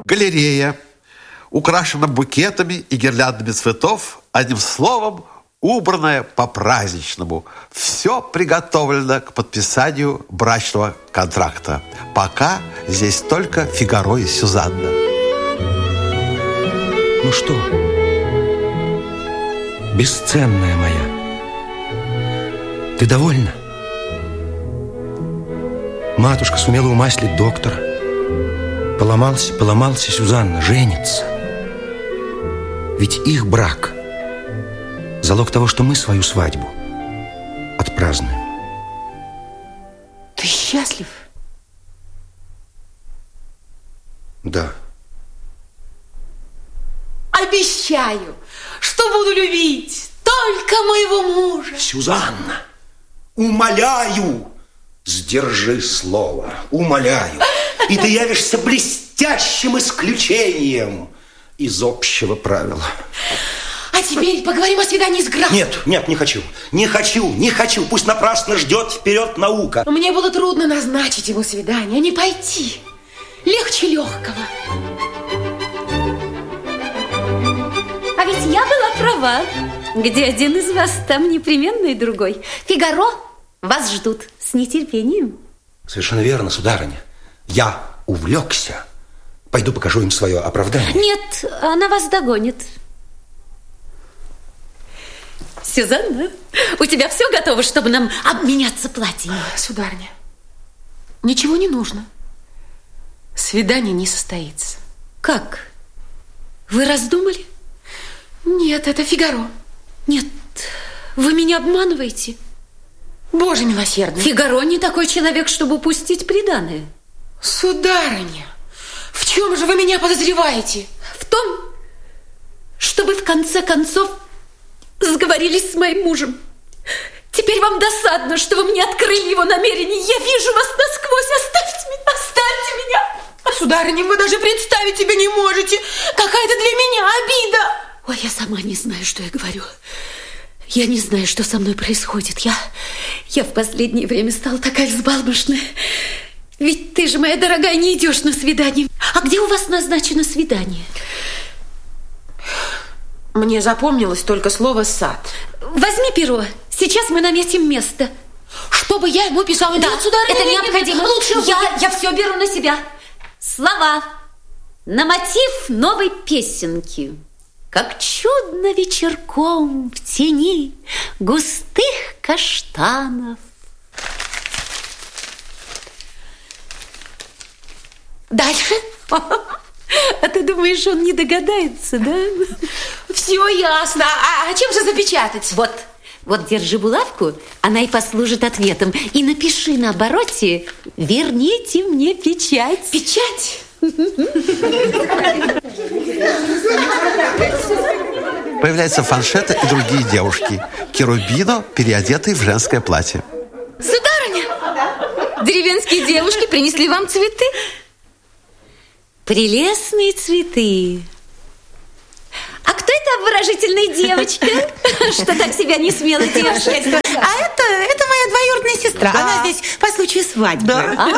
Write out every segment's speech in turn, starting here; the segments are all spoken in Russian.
Галерея украшена букетами и гирляндами цветов. Одним словом, убранная по-праздничному. Все приготовлено к подписанию брачного контракта. Пока здесь только Фигаро и Сюзанна. Ну что, бесценная моя, ты довольна? Матушка сумела умаслить доктора. Поломался, Сюзанна женится. Ведь их брак – залог того, что мы свою свадьбу отпразднуем. Ты счастлив? Да. Обещаю, что буду любить только моего мужа. Сюзанна, умоляю, сдержи слово, умоляю. И ты явишься блестящим исключением из общего правила. А теперь поговорим о свидании с графом. Нет, не хочу. Пусть напрасно ждет вперед наука. Мне было трудно назначить ему свидание, а не пойти. Легче легкого. А ведь я была права. Где один из вас, там непременно и другой. Фигаро, вас ждут с нетерпением. Совершенно верно, сударыня. Я увлекся. Пойду покажу им свое оправдание. Нет, она вас догонит. Сюзанна, у тебя все готово, чтобы нам обменяться платьями? Сударыня, ничего не нужно. Свидание не состоится. Как? Вы раздумали? Нет, это Фигаро. Нет, вы меня обманываете. Боже милосердный. Фигаро не такой человек, чтобы упустить приданое. Сударыня, в чем же вы меня подозреваете? В том, что вы в конце концов сговорились с моим мужем. Теперь вам досадно, что вы мне открыли его намерения. Я вижу вас насквозь. Оставьте меня. Сударыня, вы даже представить себе не можете. Какая-то для меня обида. Ой, я сама не знаю, что я говорю. Я не знаю, что со мной происходит. Я в последнее время стала такая взбалмошная. Ведь ты же, моя дорогая, не идешь на свидание. А где у вас назначено свидание? Мне запомнилось только слово «сад». Возьми перо. Сейчас мы наметим место. Чтобы я ему писала? Да, нет, сударыня, это нет, необходимо. Нет, лучше я все беру на себя. Слова на мотив новой песенки. Как чудно вечерком в тени густых каштанов. Дальше? А ты думаешь, он не догадается, да? Все ясно. А чем же запечатать? Вот держи булавку, она и послужит ответом. И напиши на обороте: верните мне печать. Печать? Появляются Фаншетта и другие девушки. Керубино, переодетый в женское платье. Сударыня, деревенские девушки принесли вам цветы. Прелестные цветы. А кто эта обворожительная девочка, что так себя не смело держит? А это моя двоюродная сестра. Да. Она здесь по случаю свадьбы. Да.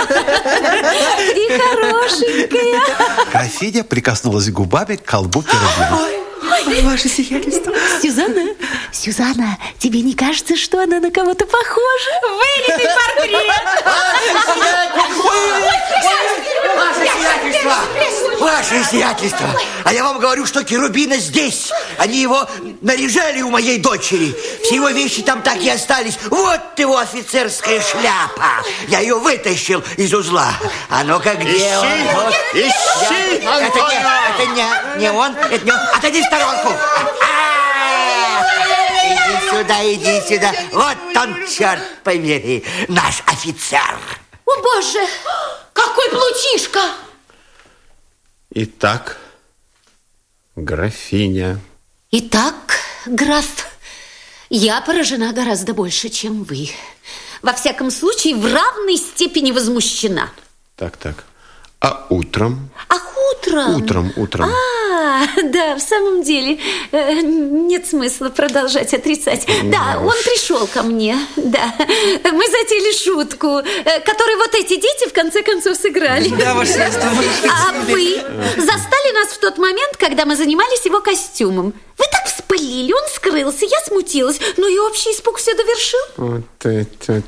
Ты хорошенькая. Графиня прикоснулась губами к колбу Керубина. Ой, ваше сиятельство. Сюзанна, тебе не кажется, что она на кого-то похожа? Вылитый портрет. Ваше сиятельство, а я вам говорю, что Керубина здесь. Они его наряжали у моей дочери. Все его вещи там так и остались. Вот его офицерская шляпа. Я ее вытащил из узла. А ну-ка, где он? Вот. Ищи, Это не он. Это не он. Отойди в сторонку. Иди сюда. Вот он, черт побери, наш офицер. О, Боже, какой плутишка! Итак, графиня. Итак, граф, я поражена гораздо больше, чем вы. Во всяком случае, в равной степени возмущена. Так. А утром? А Утром? Утром. Да, в самом деле, нет смысла продолжать отрицать. Да, он пришел ко мне, да. Мы затеяли шутку, которую вот эти дети в конце концов сыграли. Да, ваше средство. А вы застали нас в тот момент, когда мы занимались его костюмом. Вы так вспылили, он скрылся, я смутилась, но и общий испуг все довершил. Вот это...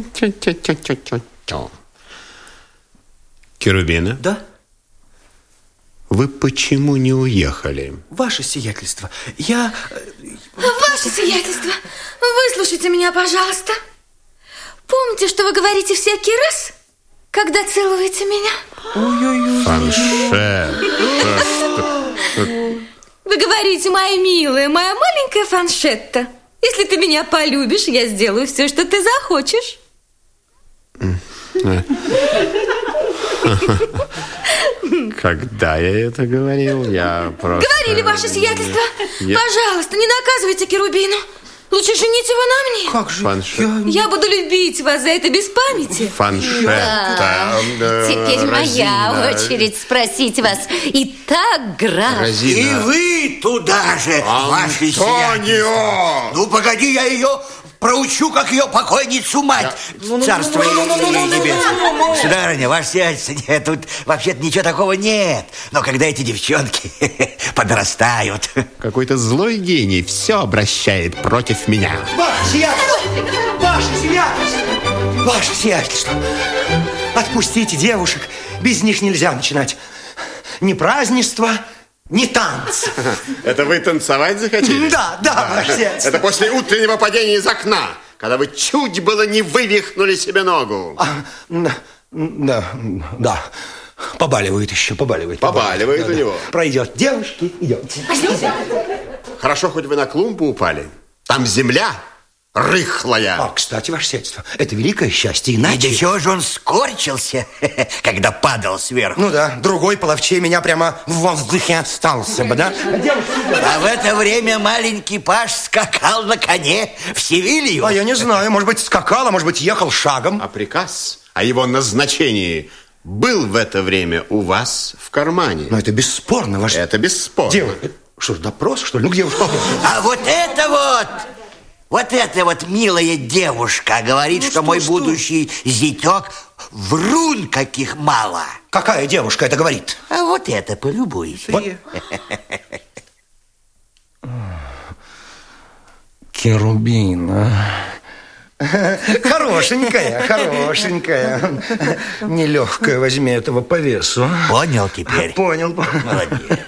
Керубина? Да? Вы почему не уехали? Ваше сиятельство, я... Ваше сиятельство, выслушайте меня, пожалуйста. Помните, что вы говорите всякий раз, когда целуете меня? Фаншет. Вы говорите, моя милая, моя маленькая Фаншетта, если ты меня полюбишь, я сделаю все, что ты захочешь. Когда я это говорил, я просто... Говорили, ваше сиятельство. Пожалуйста, не наказывайте Керубину. Лучше жените его на мне. Как же? Фаншет. Я буду любить вас за это без памяти. Фаншетта. Теперь моя очередь спросить вас. Итак, граф. Розина. И вы туда же, ваше сиятельство. Ну, погоди, я ее проучу, как ее покойницу мать. Царство ей небесное. Сударыня, ваше сиятельство, нет, тут вообще-то ничего такого нет. Но когда эти девчонки подрастают... Какой-то злой гений все обращает против меня. Ваше сиятельство! Ваше сиятельство! Ваше сиятельство! Отпустите девушек. Без них нельзя начинать. Ни празднества, ни танцы. Это вы танцевать захотели? Да, ваше сиятельство. Это после утреннего падения из окна, когда вы чуть было не вывихнули себе ногу. Да. Побаливает еще, побаливает. Побаливает у него. Пройдет. Девушки, идемте. Хорошо, хоть вы на клумбу упали. Там земля рыхлая. Кстати, ваше сиятельство, это великое счастье. Иначе... И до чего же он скорчился, когда падал сверху? Ну да, другой половчей меня прямо в воздухе остался бы, да? А в это время маленький паж скакал на коне в Севилью. А я не знаю, может быть, скакал, а может быть, ехал шагом. А приказ о его назначении был в это время у вас в кармане. Но это бесспорно, ваше... Это бесспорно. Девушка, что ж, допрос, что ли? Ну, где уж... А вот эта вот милая девушка говорит, что мой будущий зятек врун каких мало. Какая девушка это говорит? А вот это, полюбуйся. Вот. Керубина. Хорошенькая. Нелегкая, возьми этого по весу. Понял теперь? Понял. Молодец.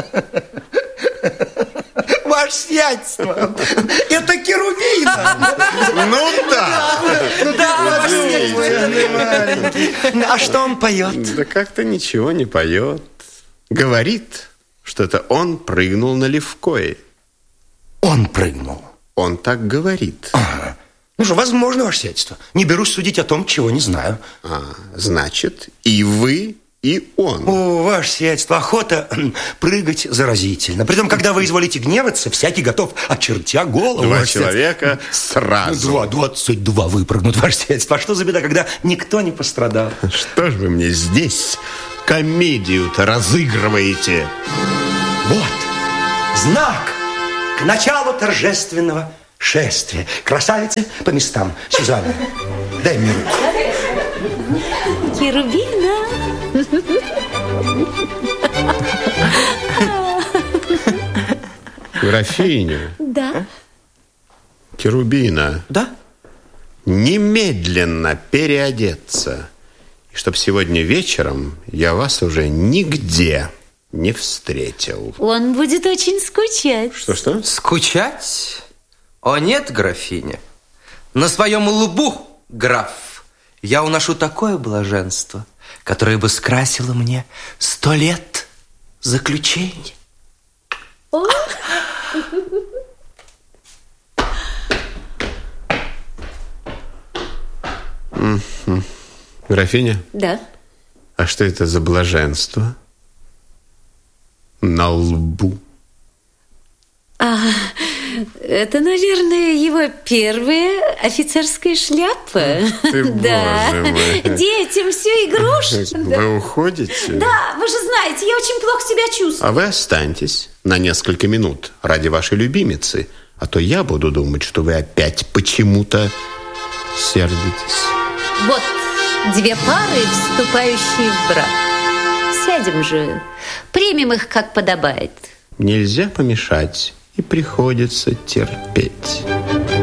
Ваше сиятельство, это Керубина. Ну да. Ваше сиятельство, это маленький. А что он поет? Да как-то ничего не поет. Говорит, что это он прыгнул на Левкое. Он прыгнул. Он так говорит. Ну что, возможно, ваше сиятельство. Не берусь судить о том, чего не знаю. Значит, и вы, и он. О, ваше сиятельство, охота прыгать заразительно. Притом, когда вы изволите гневаться, всякий готов, очертя голову. Два человека сразу. 22 выпрыгнут, ваше сиятельство. А что за беда, когда никто не пострадал? Что ж вы мне здесь комедию-то разыгрываете? Вот, знак к началу торжественного шествия. Красавицы по местам. Сюзанна, дай мне руку. Керубина. Графиня. Да. Керубина. Да? Немедленно переодеться. И чтоб сегодня вечером я вас уже нигде не встретил. Он будет очень скучать. Что? Скучать? О нет, графиня. На своем лбу, граф, я уношу такое блаженство, которое бы скрасило мне 100 лет заключения. О! Графиня? Да. А что это за блаженство? На лбу. Это, наверное, его первая офицерская шляпа. Ты, боже мой. Детям все игрушки. Вы уходите? Да, вы же знаете, я очень плохо себя чувствую. А вы останьтесь на несколько минут ради вашей любимицы, а то я буду думать, что вы опять почему-то сердитесь. Вот две пары, вступающие в брак. Сядем же, примем их, как подобает. Нельзя помешать, и приходится терпеть.